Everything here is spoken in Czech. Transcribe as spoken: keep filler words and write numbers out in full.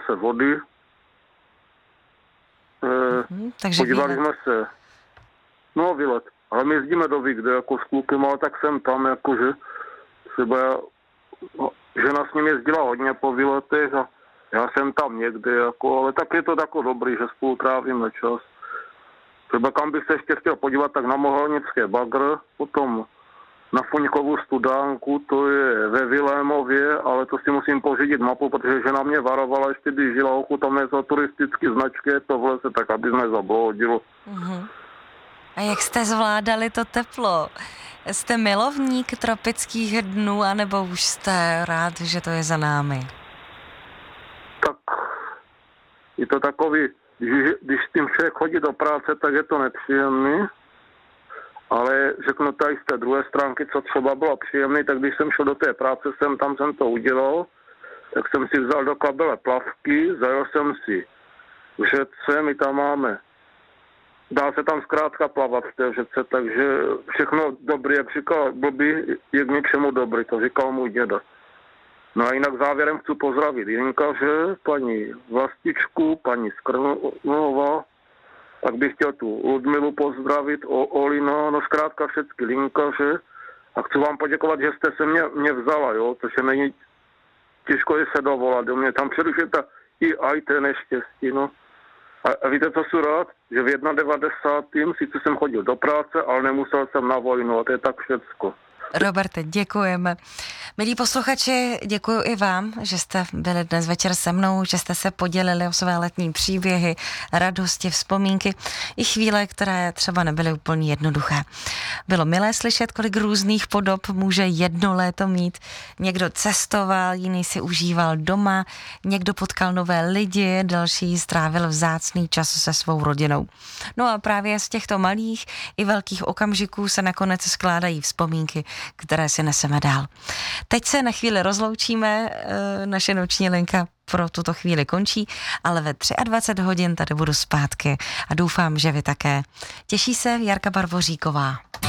se vody. E, hmm, takže podívali výlet. jsme se, no výlet, ale my jezdíme do Vigde jako s klukem, ale tak jsem tam jakože třeba no, žena s ním jezdila hodně po výletech a já jsem tam někdy, jako, ale tak je to tako dobrý, že spolu trávíme čas. Třeba kam bych se ještě chtěl podívat, tak na Mohelnické bagr, potom na Fuňkovou studánku, to je ve Vilémově, ale to si musím pořídit mapu, protože žena mě varovala, ještě když žila ochu, tam nejsou turistické značky, to v lese, tak aby nezabloudilo. Uh-huh. A jak jste zvládali to teplo? Jste milovník tropických dnů, anebo už jste rád, že to je za námi? Tak je to takový, když, když s tím člověk chodí do práce, tak je to nepříjemný, ale řeknu tady z té druhé stránky, co třeba bylo příjemný, tak když jsem šel do té práce, jsem tam jsem to udělal, tak jsem si vzal do kabele plavky, zajel jsem si v řece, my tam máme, dá se tam zkrátka plavat v té řece, takže všechno dobrý, jak říkal blbý, je k něčemu dobrý, to říkal můj děda. No a jinak závěrem chci pozdravit Jinkaře, paní Vlastičku, paní Skrnova, tak bych chtěl tu Ludmilu pozdravit, o, Olino, no zkrátka všechny Linkaře a chci vám poděkovat, že jste se mě, mě vzala, jo, což je není těžko je se dovolat do mě, tam přerušuje ta i aj té neštěstí, no. A, a víte, co jsem rád? Že v devadesátém prvním sice jsem chodil do práce, ale nemusel jsem na vojnu a to je tak všecko. Roberte, děkujeme. Milí posluchači, děkuji i vám, že jste byli dnes večer se mnou, že jste se podělili o své letní příběhy, radosti, vzpomínky i chvíle, které třeba nebyly úplně jednoduché. Bylo milé slyšet, kolik různých podob může jedno léto mít. Někdo cestoval, jiný si užíval doma, někdo potkal nové lidi, další strávil vzácný čas se svou rodinou. No a právě z těchto malých i velkých okamžiků se nakonec skládají vzpomínky, které si neseme dál. Teď se na chvíli rozloučíme, naše noční linka pro tuto chvíli končí, ale ve dvacet tři hodin tady budu zpátky a doufám, že vy také. Těší se Jarka Barvoříková.